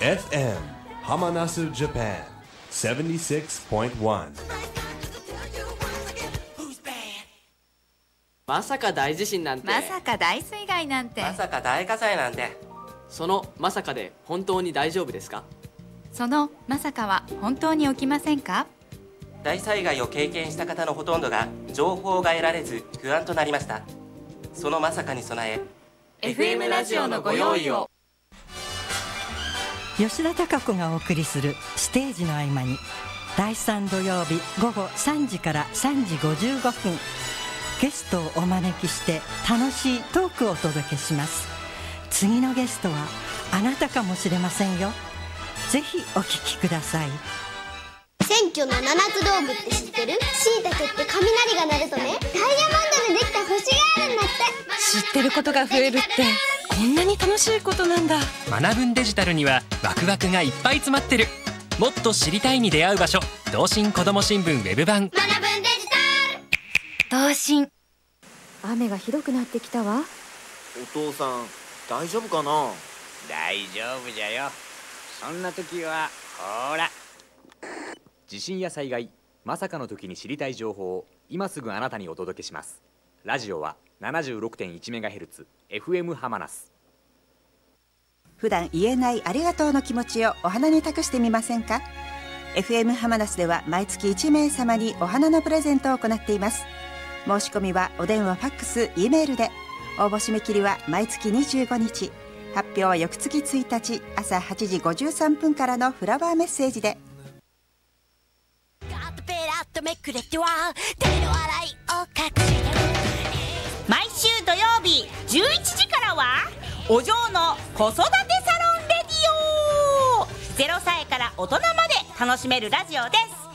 FM Hamanasu Japan 76.1。 まさか大地震なんて、 まさか大水害なんて、 まさか大火災なんて。 そのまさかで本当に大丈夫ですか？ そのまさかは本当に起きませんか？ 大災害を経験した方のほとんどが情報が得られず不安となりました。そのまさかに備え FM ラジオのご用意を。 吉田貴子がお送りするステージの合間に、第3土曜日午後3時から3時55分、ゲストをお招きして楽しいトークをお届けします。次のゲストはあなたかもしれませんよ。ぜひお聞きください。 選挙の七つ道具って知ってる？しいたけって雷が鳴るとね、ダイヤモンドでできた星があるんだって。 知ってることが増えるってこんなに楽しいことなんだ。 学ぶんデジタルにはワクワクがいっぱい詰まってる。もっと知りたいに出会う場所、同心こども新聞ウェブ版。 学ぶんデジタル。 同心。雨がひどくなってきたわ。 お父さん大丈夫かな？ 大丈夫じゃよ。そんな時はほら、 地震や災害、まさかの時に知りたい情報を今すぐあなたにお届けします。ラジオは 76.1MHz FM ハマナス。 普段言えないありがとうの気持ちをお花に託してみませんか？ FM ハマナスでは毎月1名様にお花のプレゼントを行っています。申し込みはお電話、ファックス、Eメールで。応募締め切りは毎月25日、発表は翌月1日朝8時53分からのフラワーメッセージで。 毎週土曜日11時からはお嬢の子育てサロンレディオ。0歳から大人まで楽しめるラジオです。